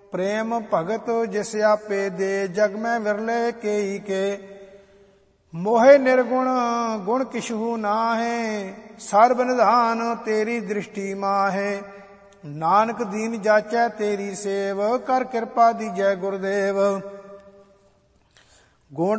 प्रेम भगत जिस आपे दे, जग में विरले केई के। मोहे निर्गुण गुण किछहु नाहे, सर्ब निधान तेरी दृष्टि माहे। नानक दीन जाचै तेरी सेव, कर कृपा दीजै गुरदेव। गुण